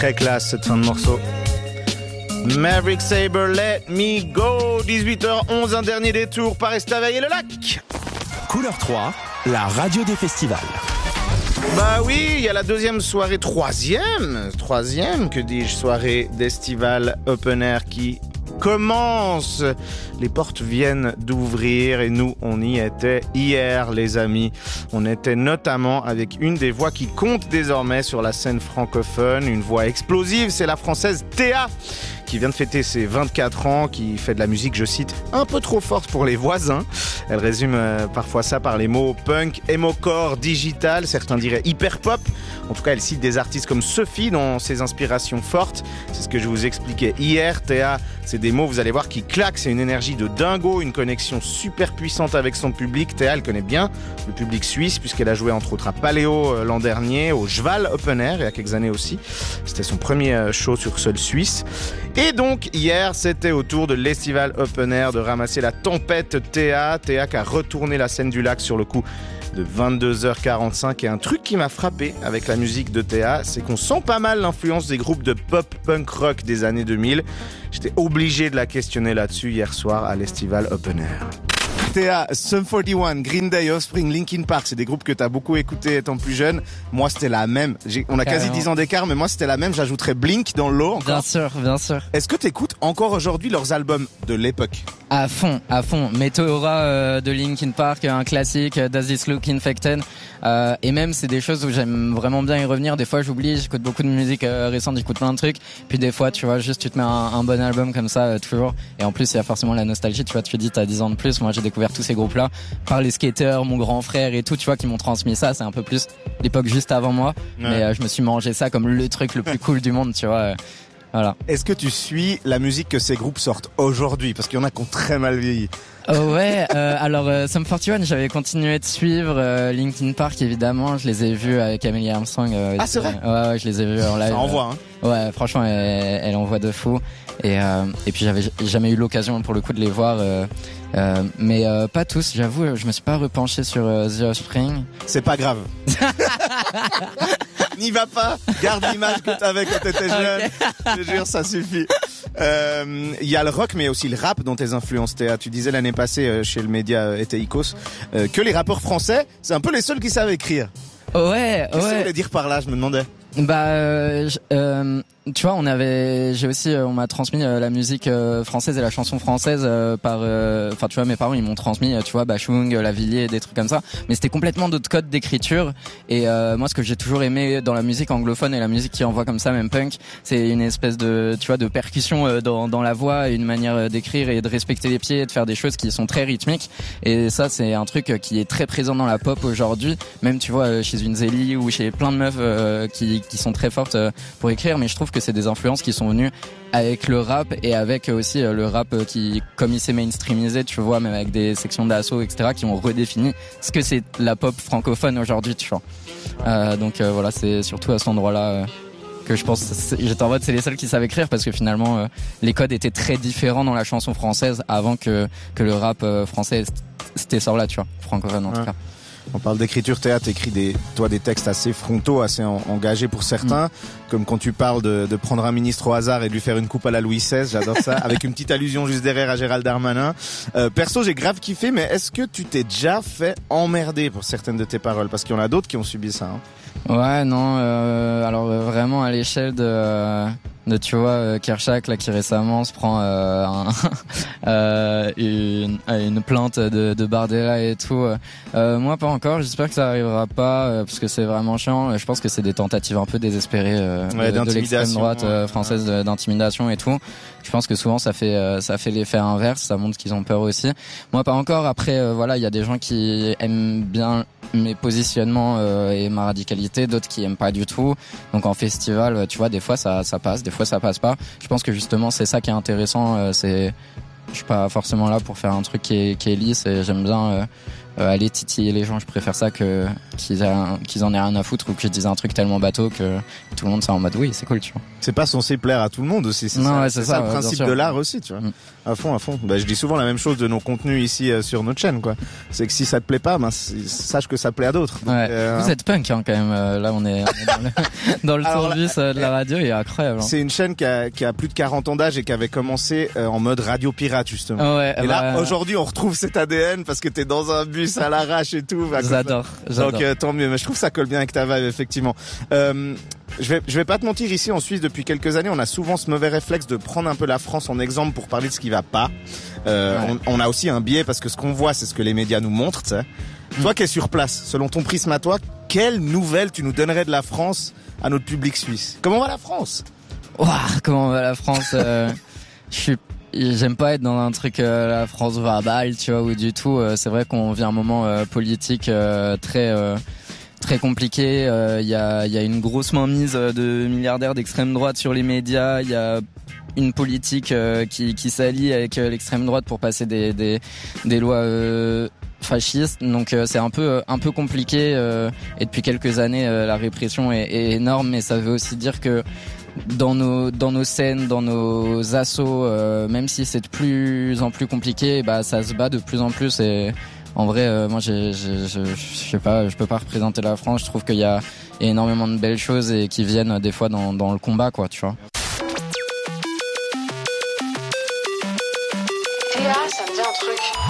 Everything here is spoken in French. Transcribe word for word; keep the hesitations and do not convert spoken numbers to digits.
Très classe cette fin de morceau. Maverick Sabre, Let Me Go. dix-huit heures onze, un dernier détour par Estavayer le lac. Couleur trois, la radio des festivals. Bah oui, il y a la deuxième soirée, troisième, troisième, que dis-je, soirée d'Estival Open Air qui commence. Les portes viennent d'ouvrir et nous, on y était hier, les amis. On était notamment avec une des voix qui compte désormais sur la scène francophone, une voix explosive, c'est la française Théa, qui vient de fêter ses vingt-quatre ans, qui fait de la musique, je cite, un peu trop forte pour les voisins. Elle résume euh, parfois ça par les mots punk, emo-core, digital, certains diraient hyper-pop. En tout cas, elle cite des artistes comme Sophie dans ses inspirations fortes. C'est ce que je vous expliquais hier. Théa, c'est des mots, vous allez voir, qui claquent. C'est une énergie de dingo, une connexion super puissante avec son public. Théa, elle connaît bien le public suisse, puisqu'elle a joué entre autres à Paléo euh, l'an dernier, au Jval Open Air, il y a quelques années aussi. C'était son premier euh, show sur sol suisse. Et donc, hier, c'était au tour de l'Estival Open Air de ramasser la tempête Théa. Théa qui a retourné la scène du lac sur le coup de vingt-deux heures quarante-cinq. Et un truc qui m'a frappé avec la musique de Théa, c'est qu'on sent pas mal l'influence des groupes de pop-punk rock des années deux mille. J'étais obligé de la questionner là-dessus hier soir à l'Estival Open Air. Théa, Sum quarante et un, Green Day, Offspring, Linkin Park, c'est des groupes que t'as beaucoup écoutés étant plus jeune. Moi, c'était la même. J'ai, on a Carrément. quasi dix ans d'écart, mais moi, c'était la même. J'ajouterais Blink dans le lot encore. Bien sûr, bien sûr. Est-ce que t'écoutes encore aujourd'hui leurs albums de l'époque? À fond, à fond. Meteora euh, de Linkin Park, un classique, Does This Look Infected. Euh, et même, c'est des choses où j'aime vraiment bien y revenir. Des fois, j'oublie, j'écoute beaucoup de musique euh, récente, j'écoute plein de trucs. Puis des fois, tu vois, juste tu te mets un, un bon album comme ça, euh, toujours. Et en plus, il y a forcément la nostalgie. Tu vois, tu te dis, t'as dix ans de plus. Moi, j'ai découvert tous ces groupes-là par les skaters, mon grand frère et tout, tu vois, qui m'ont transmis ça. C'est un peu plus l'époque juste avant moi. Ouais. Mais euh, je me suis mangé ça comme le truc le plus cool du monde, tu vois. Euh, Voilà. Est-ce que tu suis la musique que ces groupes sortent aujourd'hui? Parce qu'il y en a qui ont très mal vieilli. Oh ouais, euh, alors euh, Sum quarante et un, j'avais continué de suivre euh, Linkin Park, évidemment. Je les ai vus avec Amelie Armstrong. Euh, ah, c'est vrai? Ouais, ouais, je les ai vus en live. Ça envoie, hein? Euh, ouais, franchement, elle, elle envoie de fou. Et, euh, et puis j'avais jamais eu l'occasion pour le coup de les voir. Euh, euh, mais euh, pas tous, j'avoue, je me suis pas repenché sur euh, The Offspring. C'est pas grave. N'y va pas, garde l'image que t'avais quand t'étais jeune. Okay. Je jure, ça suffit. Il euh, y a le rock, mais aussi le rap dont tes influences, Théa. Tu disais l'année passée euh, chez le média euh, Eteikos euh, que les rappeurs français, c'est un peu les seuls qui savent écrire. Ouais, Qu'est-ce que ouais. tu voulais dire par là, je me demandais. Bah, euh, euh, tu vois, on avait, j'ai aussi, euh, on m'a transmis euh, la musique euh, française et la chanson française euh, par, enfin, euh, tu vois, mes parents ils m'ont transmis, euh, tu vois, Bachung, Lavilliers, des trucs comme ça. Mais c'était complètement d'autres codes d'écriture. Et euh, moi, ce que j'ai toujours aimé dans la musique anglophone et la musique qui envoie comme ça, même punk, c'est une espèce de, tu vois, de percussion euh, dans, dans la voix, et une manière d'écrire et de respecter les pieds, et de faire des choses qui sont très rythmiques. Et ça, c'est un truc qui est très présent dans la pop aujourd'hui. Même, tu vois, chez une Zélie ou chez plein de meufs euh, qui qui sont très fortes pour écrire, mais je trouve que c'est des influences qui sont venues avec le rap et avec aussi le rap qui, comme il s'est mainstreamisé, tu vois, même avec des sections d'assaut, et cetera, qui ont redéfini ce que c'est la pop francophone aujourd'hui, tu vois. Euh, donc euh, voilà, c'est surtout à cet endroit-là euh, que je pense, j'étais en mode c'est les seuls qui savent écrire, parce que finalement euh, les codes étaient très différents dans la chanson française avant que que le rap euh, français c'était ça là, tu vois, francophone en tout ouais. cas. On parle d'écriture, Théa, t'écris des, toi, des textes assez frontaux, assez en, engagés pour certains, mmh. comme quand tu parles de, de prendre un ministre au hasard et de lui faire une coupe à la Louis seize, j'adore ça, avec une petite allusion juste derrière à Gérald Darmanin. Euh, perso, j'ai grave kiffé, mais est-ce que tu t'es déjà fait emmerder pour certaines de tes paroles? Parce qu'il y en a d'autres qui ont subi ça. Hein. Ouais, non, euh, alors euh, vraiment à l'échelle de... Euh... de tu vois euh, Kershak là qui récemment se prend euh, un, euh, une, une plainte de, de Bardella et tout. Euh, moi pas encore, j'espère que ça arrivera pas euh, parce que c'est vraiment chiant. Je pense que c'est des tentatives un peu désespérées euh, ouais, de, de l'extrême droite euh, ouais. française ouais. d'intimidation et tout. Je pense que souvent ça fait euh, ça fait l'effet inverse, ça montre qu'ils ont peur aussi. Moi pas encore. Après euh, voilà, il y a des gens qui aiment bien mes positionnements euh, et ma radicalité, d'autres qui aiment pas du tout. Donc en festival, tu vois, des fois ça ça passe, des fois ça passe pas. Je pense que justement c'est ça qui est intéressant. Euh, c'est, je suis pas forcément là pour faire un truc qui est, qui est lisse, et j'aime bien euh, euh, aller titiller les gens. Je préfère ça que qu'ils, a, qu'ils en aient rien à foutre ou que je dise un truc tellement bateau que tout le monde soit en mode oui, c'est cool, tu vois. C'est pas censé plaire à tout le monde aussi. C'est non, ça, ouais, c'est, c'est ça, ça le ouais, principe de l'art aussi, tu vois. Mm. À fond, à fond. Bah, je dis souvent la même chose de nos contenus ici euh, sur notre chaîne, quoi. C'est que si ça te plaît pas, ben sache que ça plaît à d'autres. Donc, ouais. euh, Vous êtes punk, hein, quand même. Euh, là, on est, on est dans le, dans le tourbus euh, de la radio, il est incroyable. Hein. C'est une chaîne qui a, qui a plus de quarante ans d'âge et qui avait commencé euh, en mode radio pirate, justement. Oh ouais, et bah, là, aujourd'hui, on retrouve cet A D N parce que t'es dans un bus à l'arrache et tout. Bah, j'adore, j'adore. Donc, euh, tant mieux. Mais je trouve que ça colle bien avec ta vibe, effectivement. Euh, je vais, je vais pas te mentir, ici en Suisse, depuis quelques années, on a souvent ce mauvais réflexe de prendre un peu la France en exemple pour parler de ce qui va pas. Euh, ouais. on, on a aussi un biais parce que ce qu'on voit, c'est ce que les médias nous montrent, tu sais. Mmh. Toi qui es sur place, selon ton prisme à toi, quelle nouvelle tu nous donnerais de la France à notre public suisse? Comment va la France? Ouah, comment va la France? euh, Je suis J'aime pas être dans un truc euh, la France va mal, tu vois, ou du tout. Euh, c'est vrai qu'on vit un moment euh, politique euh, très euh, très compliqué. Il euh, y a il y a une grosse mainmise de milliardaires d'extrême droite sur les médias. Il y a une politique euh, qui qui s'allie avec euh, l'extrême droite pour passer des des des lois euh, fascistes. Donc euh, c'est un peu un peu compliqué. Euh, et depuis quelques années, euh, la répression est, est énorme. Mais ça veut aussi dire que dans nos dans nos scènes, dans nos assauts, euh, même si c'est de plus en plus compliqué, bah ça se bat de plus en plus. Et en vrai, euh, moi, j'ai, j'ai, je, je sais pas, je peux pas représenter la France. Je trouve qu'il y a énormément de belles choses et qui viennent des fois dans dans le combat, quoi, tu vois. Et là, ça me dit un truc.